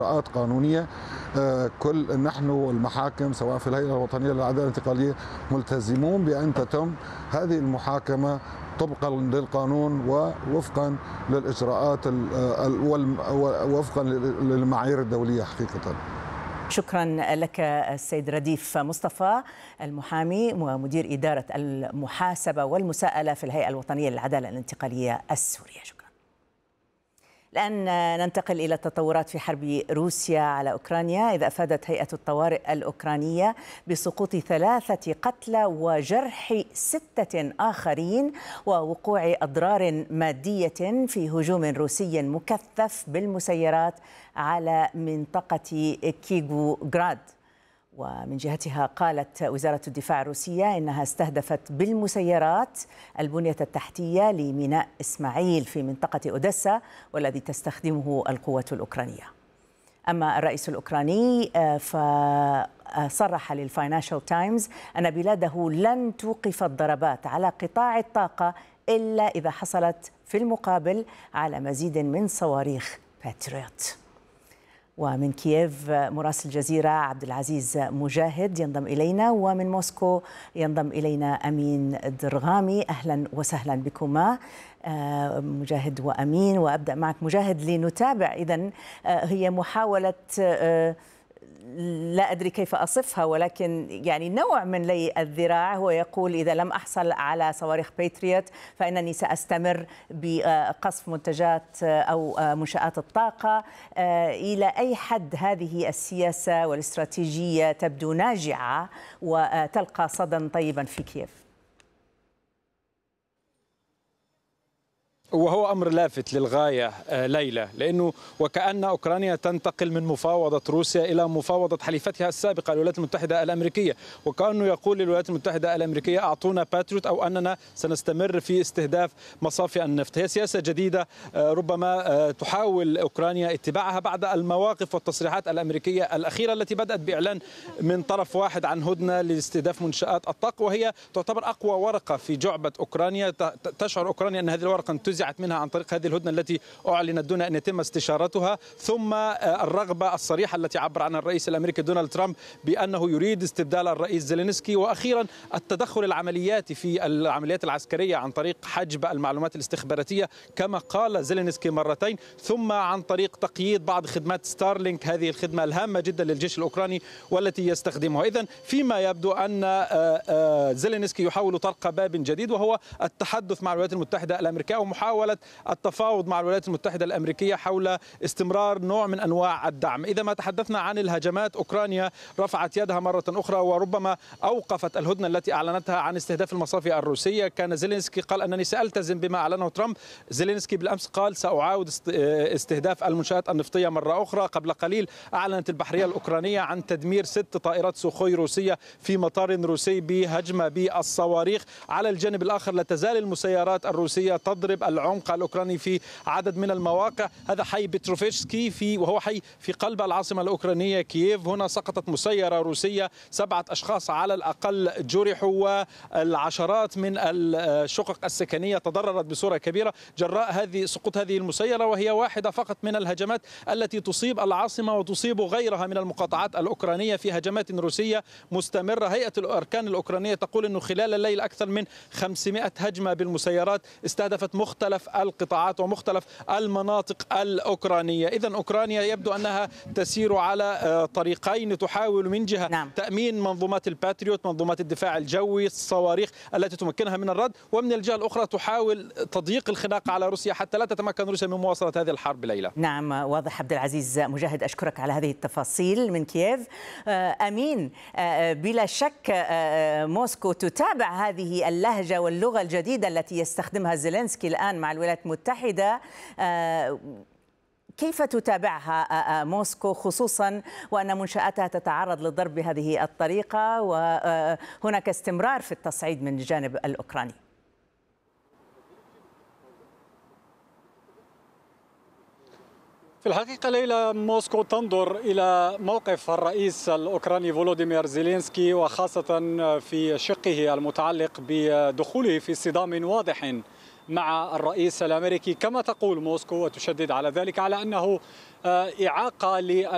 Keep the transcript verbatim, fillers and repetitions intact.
إجراءات قانونية. كل نحن والمحاكم سواء في الهيئة الوطنية للعدالة الانتقالية ملتزمون بأن تتم هذه المحاكمة طبقا للقانون ووفقا للإجراءات ووفقا للمعايير الدولية حقيقة. شكرا لك السيد رديف مصطفى، المحامي ومدير إدارة المحاسبة والمساءلة في الهيئة الوطنية للعدالة الانتقالية السورية. شكرا. الآن ننتقل إلى التطورات في حرب روسيا على أوكرانيا، إذ أفادت هيئة الطوارئ الأوكرانية بسقوط ثلاثة قتلى وجرح ستة آخرين ووقوع أضرار مادية في هجوم روسي مكثف بالمسيرات على منطقة كيغوغراد. ومن جهتها قالت وزارة الدفاع الروسية إنها استهدفت بالمسيرات البنية التحتية لميناء إسماعيل في منطقة أوديسا والذي تستخدمه القوات الأوكرانية. أما الرئيس الأوكراني فصرح للفاينانشال تايمز أن بلاده لن توقف الضربات على قطاع الطاقة إلا إذا حصلت في المقابل على مزيد من صواريخ باتريوت. ومن كييف مراسل الجزيرة عبد العزيز مجاهد ينضم إلينا، ومن موسكو ينضم إلينا أمين درغامي. أهلا وسهلا بكما مجاهد وأمين، وأبدأ معك مجاهد لنتابع. إذن هي محاولة لا أدري كيف أصفها، ولكن يعني نوع من لي الذراع. هو يقول إذا لم أحصل على صواريخ باتريوت فإنني سأستمر بقصف منتجات أو منشآت الطاقة. إلى أي حد هذه السياسة والاستراتيجية تبدو ناجعة وتلقى صدى طيبا في كييف؟ وهو أمر لافت للغاية ليلى، لأنه وكأن أوكرانيا تنتقل من مفاوضة روسيا إلى مفاوضة حليفتها السابقة الولايات المتحدة الأمريكية، وكأنه يقول للولايات المتحدة الأمريكية أعطونا باتريوت أو أننا سنستمر في استهداف مصافي النفط. هي سياسة جديدة ربما تحاول أوكرانيا اتباعها بعد المواقف والتصريحات الأمريكية الأخيرة التي بدأت بإعلان من طرف واحد عن هدنة لاستهداف منشآت الطاقة، وهي تعتبر أقوى ورقة في جعبة أوكرانيا. تشعر أوكرانيا أن هذه الورقة انتزعت منها عن طريق هذه الهدنة التي أعلنت دون أن يتم استشارتها، ثم الرغبة الصريحة التي عبر عنها الرئيس الأمريكي دونالد ترامب بأنه يريد استبدال الرئيس زيلينسكي، وأخيرا التدخل العملياتي في العمليات العسكرية عن طريق حجب المعلومات الاستخباراتية كما قال زيلينسكي مرتين، ثم عن طريق تقييد بعض خدمات ستارلينك، هذه الخدمة الهامة جدا للجيش الأوكراني والتي يستخدمها. إذن فيما يبدو أن زيلينسكي يحاول طرق باب جديد، وهو التحدث مع الولايات المتحدة الأمريكية أو محاولة التفاوض مع الولايات المتحدة الأمريكية حول استمرار نوع من أنواع الدعم. إذا ما تحدثنا عن الهجمات، أوكرانيا رفعت يدها مرة أخرى وربما أوقفت الهدنة التي أعلنتها عن استهداف المصافي الروسية. كان زيلينسكي قال أنني سألتزم بما أعلنه ترامب. زيلينسكي بالأمس قال سأعاود استهداف المنشآت النفطية مرة أخرى. قبل قليل أعلنت البحرية الأوكرانية عن تدمير ست طائرات سوخوي روسية في مطار روسي بهجمة بالصواريخ. على الجانب الآخر لا تزال المسيرات الروسية تضرب العمق الأوكراني في عدد من المواقع. هذا حي بتروفيتشسكي في وهو حي في قلب العاصمة الأوكرانية كييف. هنا سقطت مسيرة روسية، سبعة أشخاص على الأقل جرحوا، والعشرات من الشقق السكنية تضررت بصورة كبيرة جراء هذه سقوط هذه المسيرة، وهي واحدة فقط من الهجمات التي تصيب العاصمة وتصيب غيرها من المقاطعات الأوكرانية في هجمات روسية مستمرة. هيئة الأركان الأوكرانية تقول أنه خلال الليل أكثر من خمسمائة هجمة بالمسيرات استهدفت مختلف القطاعات ومختلف المناطق الأوكرانية. إذن أوكرانيا يبدو أنها تسير على طريقين، تحاول من جهة نعم. تأمين منظومات الباتريوت، منظومات الدفاع الجوي، الصواريخ التي تمكنها من الرد، ومن الجهة الأخرى تحاول تضييق الخناق على روسيا حتى لا تتمكن روسيا من مواصلة هذه الحرب. ليلى نعم، واضح. عبد العزيز مجاهد، أشكرك على هذه التفاصيل من كييف. أمين، بلا شك موسكو تتابع هذه اللهجة واللغة الجديدة التي يستخدمها زيلينسكي الآن مع الولايات المتحدة. كيف تتابعها موسكو، خصوصا وأن منشآتها تتعرض للضرب بهذه الطريقة وهناك استمرار في التصعيد من الجانب الأوكراني؟ في الحقيقة ليلى، موسكو تنظر إلى موقف الرئيس الأوكراني فولوديمير زيلينسكي، وخاصة في شقه المتعلق بدخوله في صدام واضح مع الرئيس الأمريكي، كما تقول موسكو وتشدد على ذلك على أنه إعاقة